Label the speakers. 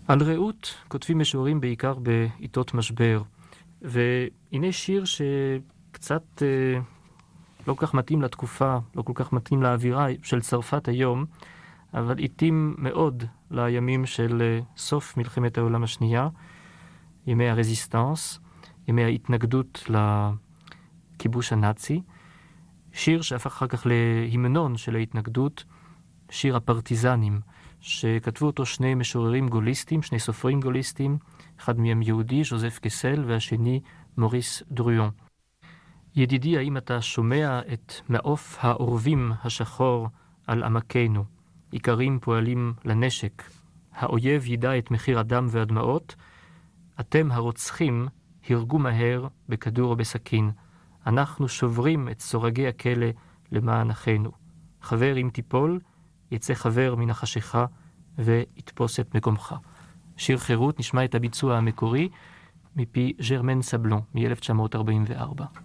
Speaker 1: על רעות כותבים משוררים בעיקר בעיתות משבר, והנה שיר שקצת לא כל כך מתאים לתקופה, לא כל כך מתאים לאווירה של צרפת היום, אבל התאים מאוד לימים של סוף מלחמת העולם השנייה, ימי הרזיסטנס, ימי ההתנגדות לכיבוש הנאצי. שיר שהפך אחר כך להמנון של ההתנגדות, שיר הפרטיזנים, שכתבו אותו שני משוררים גוליסטים, שני סופרים גוליסטים, אחד מהם יהודי, ז'וזף קסל, והשני מוריס דרויון. ידידי, האם אתה שומע את מעוף העורבים השחור על עמקנו? עיקרים פועלים לנשק. האויב ידע את מחיר הדם והדמעות. אתם הרוצחים הרגו מהר בכדור או בסכין. אנחנו שוברים את סורגי הכלא למען אחינו. חבר אם תיפול, יצא חבר מן החשיכה ויתפוס את מקומך. שיר חירות, נשמע את הביצוע המקורי מפי ז'רמן סבלון מ-1944.